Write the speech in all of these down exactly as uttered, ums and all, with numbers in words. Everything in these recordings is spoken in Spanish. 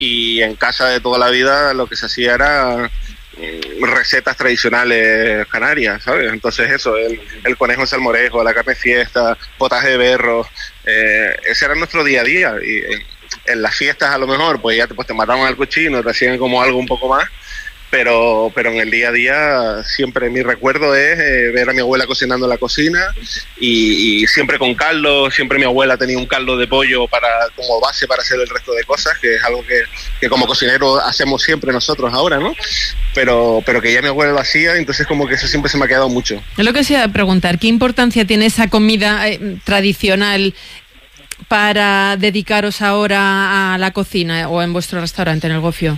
y en casa de toda la vida lo que se hacía era recetas tradicionales canarias, ¿sabes? Entonces eso, el, el conejo en salmorejo, la carne fiesta, potaje de berro, eh, ese era nuestro día a día. Y en, en las fiestas a lo mejor pues ya te, pues te mataban al cochino, te hacían como algo un poco más, pero pero en el día a día siempre mi recuerdo es eh, ver a mi abuela cocinando en la cocina y, y siempre con caldo. Siempre mi abuela tenía un caldo de pollo para como base para hacer el resto de cosas, que es algo que, que como cocinero hacemos siempre nosotros ahora, ¿no? Pero pero que ya mi abuela lo hacía, entonces como que eso siempre se me ha quedado mucho. Es lo que se iba a preguntar, ¿qué importancia tiene esa comida eh, tradicional para dedicaros ahora a la cocina o en vuestro restaurante, en El Gofio?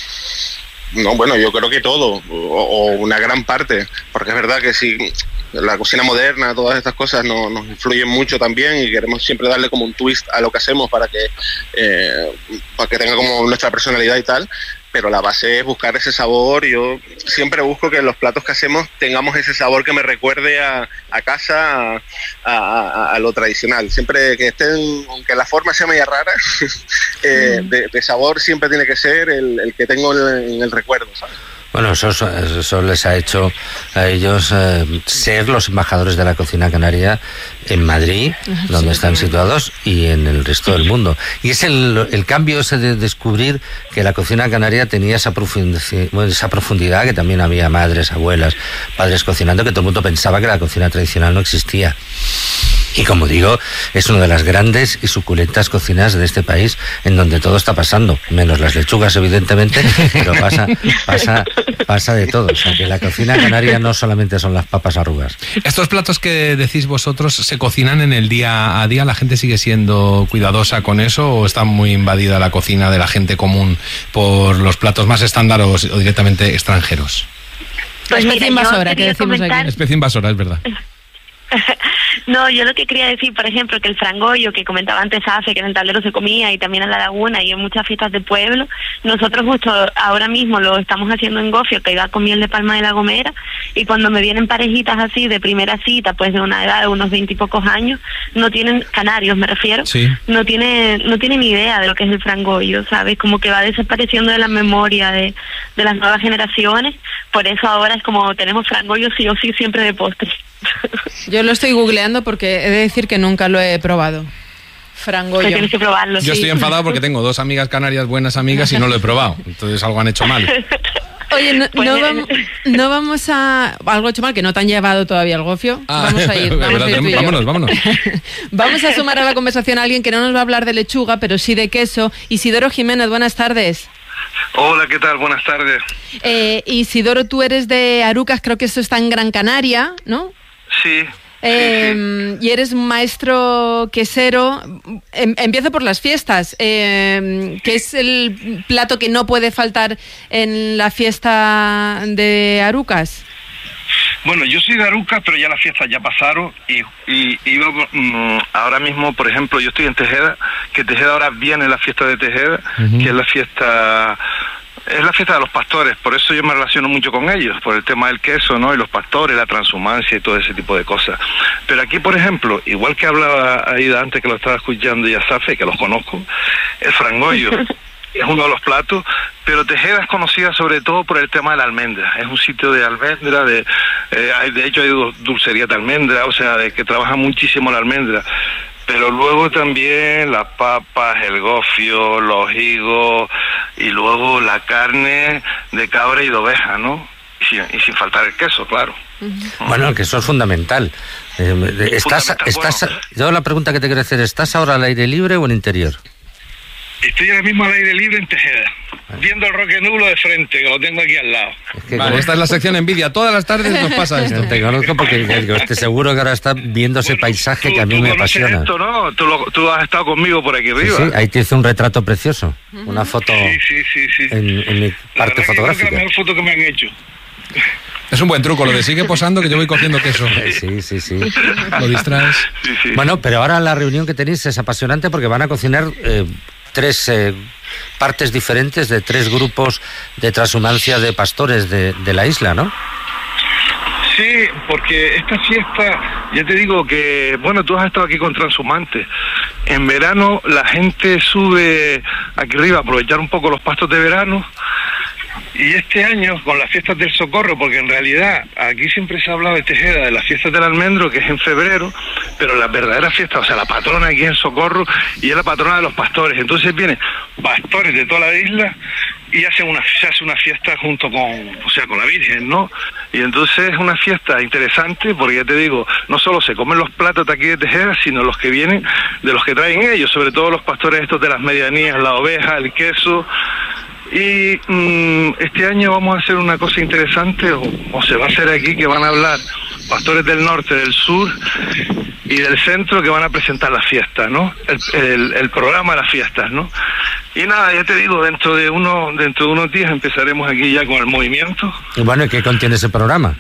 No, bueno, yo creo que todo, o, o una gran parte, porque es verdad que si la cocina moderna, todas estas cosas no, nos influyen mucho también y queremos siempre darle como un twist a lo que hacemos para que, eh, para que tenga como nuestra personalidad y tal, pero la base es buscar ese sabor. Yo siempre busco que en los platos que hacemos tengamos ese sabor que me recuerde a, a casa, a, a, a lo tradicional. Siempre que estén, aunque la forma sea media rara, eh, de, de sabor siempre tiene que ser el, el que tengo en, en el recuerdo, ¿sabes? Bueno, eso, eso les ha hecho a ellos eh, ser los embajadores de la cocina canaria en Madrid, donde están situados, y en el resto del mundo. Y es el, el cambio ese de descubrir que la cocina canaria tenía esa profundidad, bueno, esa profundidad, que también había madres, abuelas, padres cocinando, que todo el mundo pensaba que la cocina tradicional no existía. Y como digo, es una de las grandes y suculentas cocinas de este país, en donde todo está pasando, menos las lechugas evidentemente, pero pasa pasa pasa de todo. O sea, que la cocina canaria no solamente son las papas arrugas. Estos platos que decís vosotros se cocinan en el día a día. ¿La gente sigue siendo cuidadosa con eso o está muy invadida la cocina de la gente común por los platos más estándar o directamente extranjeros? Pues especie invasora, que decimos comentar... aquí. Especie invasora, es verdad. No, yo lo que quería decir, por ejemplo, que el frangollo que comentaba antes Afe, que en el tablero se comía y también en la laguna y en muchas fiestas de pueblo, nosotros justo ahora mismo lo estamos haciendo en Gofio, que iba con miel de palma de La Gomera, y cuando me vienen parejitas así de primera cita, pues de una edad de unos veintipocos años, no tienen, canarios me refiero, sí. no tienen no tienen idea de lo que es el frangollo, ¿sabes? Como que va desapareciendo de la memoria de, de las nuevas generaciones. Por eso ahora es como tenemos frangollo sí o sí siempre de postre. Yo lo estoy googleando porque he de decir que nunca lo he probado. Frangollo. Pues tienes que probarlo. Yo sí. estoy enfadado porque tengo dos amigas canarias, buenas amigas, y no lo he probado. Entonces algo han hecho mal. Oye, no, Pues, no, vamos, no vamos a... Algo hecho mal, que no te han llevado todavía al Gofio. Ah, vamos a ir. Vamos, a ir tú y yo. vámonos, vámonos. Vamos a sumar a la conversación a alguien que no nos va a hablar de lechuga, pero sí de queso. Isidoro Jiménez, buenas tardes. Hola, ¿qué tal? Buenas tardes. Eh, Isidoro, tú eres de Arucas, creo que eso está en Gran Canaria, ¿no? Sí. Eh, sí, sí. Y eres maestro quesero. Em, empiezo por las fiestas. Eh, ¿Qué es el plato que no puede faltar en la fiesta de Arucas? Bueno, yo soy de Arucas, pero ya las fiestas ya pasaron y, y iba mm, ahora mismo, por ejemplo, yo estoy en Tejeda, que Tejeda ahora viene la fiesta de Tejeda, uh-huh. que es la fiesta... Es la fiesta de los pastores, por eso yo me relaciono mucho con ellos, por el tema del queso, ¿no? Y los pastores, la transhumancia y todo ese tipo de cosas. Pero aquí, por ejemplo, igual que hablaba Aida antes que lo estaba escuchando y Asafe, que los conozco, el frangollo es uno de los platos, pero Tejeda es conocida sobre todo por el tema de la almendra. Es un sitio de almendra, de eh, hay, de hecho hay dulcería de almendra, o sea, de que trabaja muchísimo la almendra. Pero luego también las papas, el gofio, los higos y luego la carne de cabra y de oveja, ¿no? Y sin, y sin faltar el queso, claro. Bueno, el queso es fundamental. Eh, ¿estás, fundamental estás, bueno. Yo la pregunta que te quiero hacer, ¿estás ahora al aire libre o en interior? Estoy ahora mismo al aire libre en Tejeda, viendo el Roque Nulo de frente, que lo tengo aquí al lado. Es que vale, esta es la sección envidia. Todas las tardes nos pasa esto. Te conozco porque te seguro que ahora está viendo ese bueno, paisaje tú, que a mí me apasiona. Esto, ¿no? Tú, lo, tú has estado conmigo por aquí arriba. Sí, sí, ahí te hice un retrato precioso. Uh-huh. Una foto sí, sí, sí, sí. En, en mi parte fotográfica. Es la mejor foto que me han hecho. Es un buen truco, lo de sigue posando que yo voy cogiendo queso. Sí, sí, sí. Lo distraes. Sí, sí. Bueno, pero ahora la reunión que tenéis es apasionante porque van a cocinar... Eh, tres eh, partes diferentes de tres grupos de transhumancia de pastores de, de la isla, ¿no? Sí, porque esta fiesta, ya te digo que, bueno, tú has estado aquí con transhumantes. en verano la gente sube aquí arriba a aprovechar un poco los pastos de verano. Y este año, con las fiestas del Socorro, porque en realidad aquí siempre se ha hablado de Tejeda, de las fiestas del almendro, que es en febrero, pero la verdadera fiesta, o sea, la patrona aquí en Socorro, y es la patrona de los pastores. Entonces vienen pastores de toda la isla y hacen una, se hace una fiesta junto con, o sea, con la Virgen, ¿no? Y entonces es una fiesta interesante, porque ya te digo, no solo se comen los platos de aquí de Tejeda, sino los que vienen de los que traen ellos, sobre todo los pastores estos de las medianías, la oveja, el queso. Y mmm, este año vamos a hacer una cosa interesante, o, o se va a hacer aquí, que van a hablar pastores del norte, del sur y del centro, que van a presentar las fiestas, ¿no? El, el, el programa de las fiestas, ¿no? Y nada, ya te digo, dentro de uno, dentro de unos días empezaremos aquí ya con el movimiento. Y bueno, ¿y qué contiene ese programa?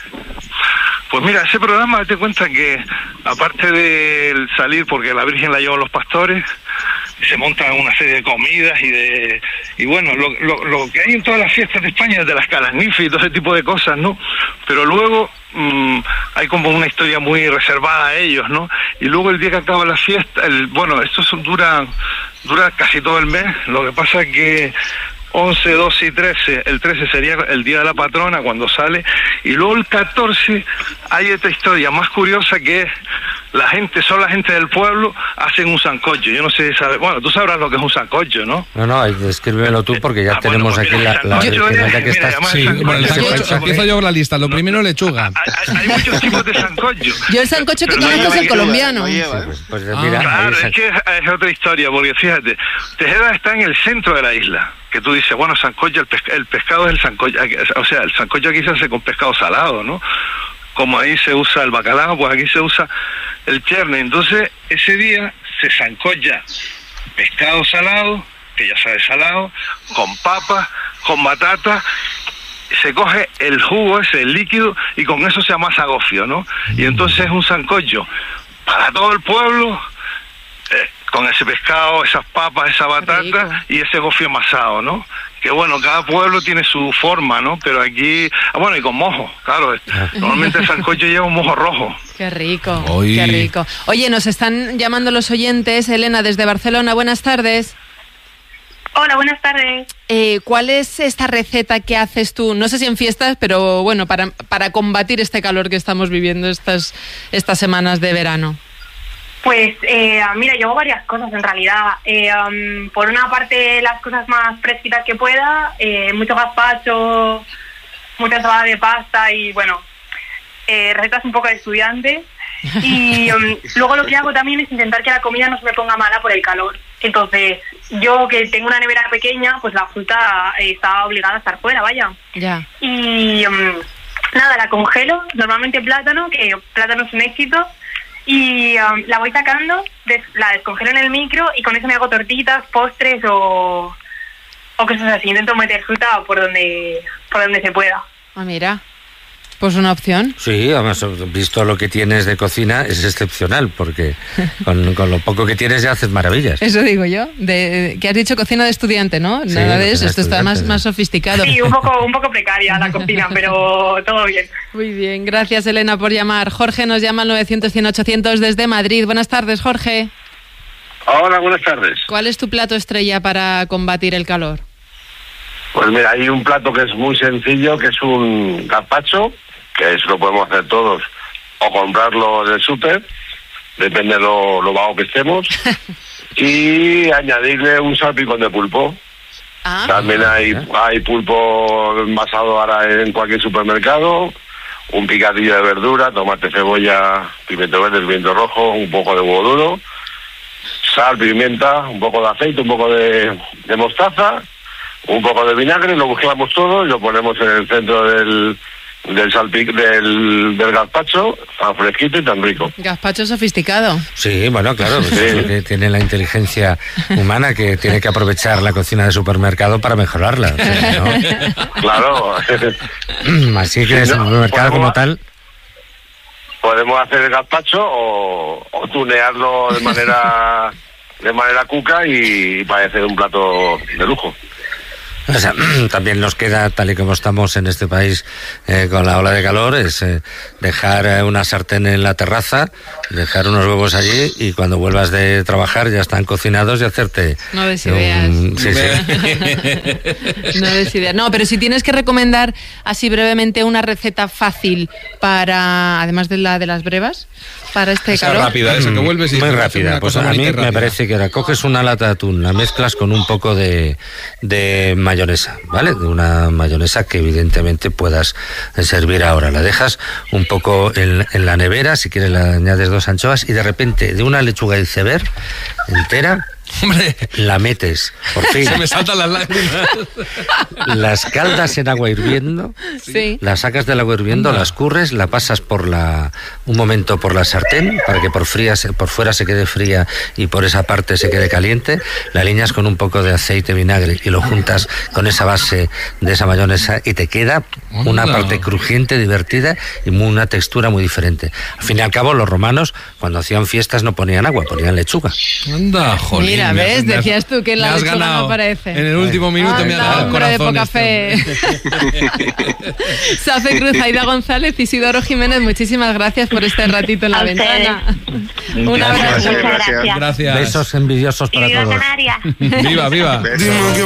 Pues mira, ese programa, date cuenta que, aparte de salir, porque la Virgen la llevan los pastores, se montan una serie de comidas y de y bueno, lo, lo, lo que hay en todas las fiestas de España, de las calasnifes y todo ese tipo de cosas, ¿no? Pero luego mmm, hay como una historia muy reservada a ellos, ¿no? Y luego el día que acaba la fiesta, el, bueno, esto son, dura, dura casi todo el mes, lo que pasa es que once, doce y trece, el trece sería el día de la patrona cuando sale, y luego el catorce hay esta historia más curiosa que es la gente, son la gente del pueblo, hacen un sancocho. Yo no sé si sabes, bueno, tú sabrás lo que es un sancocho, ¿no? No, no, descríbelo tú porque ya ah, tenemos bueno, pues aquí la, la es, que está. Sí, bueno, el sancocho, empiezo yo con la lista. Lo primero, lechuga. Hay, hay muchos tipos de sancocho. Yo el sancocho que conozco es el colombiano. No lleva, Sí, pues, pues, Ah. mira, Claro, ahí es que es, es otra historia, porque fíjate, Tejeda está en el centro de la isla, que tú dices, bueno, sancocho, el, pesca, el pescado es el sancocho, o sea, el sancocho aquí se hace con pescado salado, ¿no? Como ahí se usa el bacalao, pues aquí se usa el cherne. Entonces, ese día se sancocha pescado salado, que ya sabe salado, con papas, con batata, se coge el jugo ese, el líquido, y con eso se amasa gofio, ¿no? Y entonces es un sancocho para todo el pueblo, eh, con ese pescado, esas papas, esa batata y ese gofio amasado, ¿no? Que bueno, cada pueblo tiene su forma, ¿no? Pero aquí, ah, bueno, y con mojo, claro. Normalmente el sancocho lleva un mojo rojo. Qué rico, Oy. qué rico. Oye, nos están llamando los oyentes. Elena, desde Barcelona, buenas tardes. Hola, buenas tardes. Eh, ¿Cuál es esta receta que haces tú? No sé si en fiestas, pero bueno, para, para combatir este calor que estamos viviendo estas, estas semanas de verano. Pues eh, mira, yo hago varias cosas en realidad. Eh, um, por una parte, las cosas más fresquitas que pueda, eh, mucho gazpacho, mucha ensalada de pasta y bueno, eh, recetas un poco de estudiante. Y um, luego lo que hago también es intentar que la comida no se me ponga mala por el calor. Entonces, yo que tengo una nevera pequeña, pues la fruta eh, está obligada a estar fuera, vaya. Ya. Y um, nada, la congelo, normalmente plátano, que plátano es un éxito. Y um, la voy sacando, des, la descongelo en el micro y con eso me hago tortitas, postres o, o cosas así. Intento meter fruta por donde por donde se pueda. Ah, mira, pues una opción. Sí, además, visto lo que tienes de cocina, es excepcional, porque con, con lo poco que tienes ya haces maravillas. Eso digo yo. De, que has dicho cocina de estudiante, ¿no? Sí, Nada de eso, cocina esto está más, estudiante, más sofisticado. Sí, un poco un poco precaria la cocina, pero todo bien. Muy bien, gracias Elena por llamar. Jorge nos llama al novecientos, cien, ochocientos desde Madrid. Buenas tardes, Jorge. Hola, buenas tardes. ¿Cuál es tu plato estrella para combatir el calor? Pues mira, hay un plato que es muy sencillo, que es un gazpacho, que eso lo podemos hacer todos, o comprarlo del súper, depende de lo, lo vago que estemos, y añadirle un salpicón de pulpo. Ah, También hay, hay pulpo envasado ahora en cualquier supermercado, un picadillo de verdura, tomate, cebolla, pimiento verde, pimiento rojo, un poco de huevo duro, sal, pimienta, un poco de aceite, un poco de, de mostaza, un poco de vinagre, lo mezclamos todo y lo ponemos en el centro del del salpic del, del gazpacho, tan fresquito y tan rico. gazpacho sofisticado. Sí, bueno, claro, Sí. es que tiene la inteligencia humana que tiene que aprovechar la cocina de supermercado para mejorarla. O sea, ¿no? Claro. Así que el Sí, no, supermercado podemos- como tal. Podemos hacer el gazpacho o, o tunearlo de manera de manera cuca y parece un plato de lujo. O sea, también nos queda, tal y como estamos en este país eh, con la ola de calor, es eh, dejar eh, una sartén en la terraza, dejar unos huevos allí y cuando vuelvas de trabajar ya están cocinados y hacerte... No des ideas. Un... Sí, sí. No des ideas. No, pero si tienes que recomendar así brevemente una receta fácil para, además de la de las brevas, para este esa calor. rápida, eso que vuelves y muy rápida. Pues a mí me parece que ahora coges una lata de atún, la mezclas con un poco de, de mayonesa, ¿vale? De una mayonesa que evidentemente puedas servir ahora. La dejas un poco en, en la nevera, si quieres le añades dos anchoas y de repente de una lechuga iceberg entera, hombre, la metes, por fin. Se me saltan las lágrimas. Las caldas en agua hirviendo, sí. las sacas del agua hirviendo, Anda. las curres, la pasas por la un momento por la sartén para que por fría se, por fuera se quede fría y por esa parte se quede caliente, la alineas con un poco de aceite, vinagre y lo juntas con esa base de esa mayonesa y te queda una Anda. parte crujiente, divertida y muy, una textura muy diferente. Al fin y al cabo los romanos cuando hacían fiestas no ponían agua, ponían lechuga. Anda, jolín. Mira, me has- ¿ves? me has- Decías tú que en me la has lechuga ganado. no aparece. En el último minuto Anda, me ha dado el hombre de corazón. poca este fe. Safe Cruz, Aida González, Isidoro Jiménez, muchísimas gracias por este ratito en la A ventana. ustedes. Un abrazo. Gracias, Muchas gracias. gracias. Gracias. Besos envidiosos Y para viva todos. Canarias. Viva, viva. Besos.